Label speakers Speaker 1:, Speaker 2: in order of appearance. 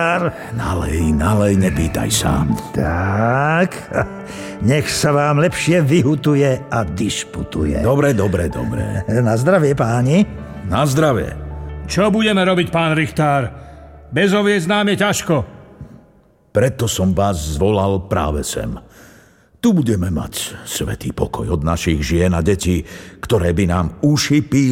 Speaker 1: Nalej, nepýtaj sa.
Speaker 2: Tak, nech sa vám lepšie vyhutuje a dišputuje.
Speaker 1: Dobre.
Speaker 2: Na zdravie, páni.
Speaker 1: Na zdravie.
Speaker 3: Čo budeme robiť, pán Richtár? Bez oviec nám je ťažko.
Speaker 1: Preto som vás zvolal práve sem. Tu budeme mať svätý pokoj od našich žien a detí, ktoré by nám uši píli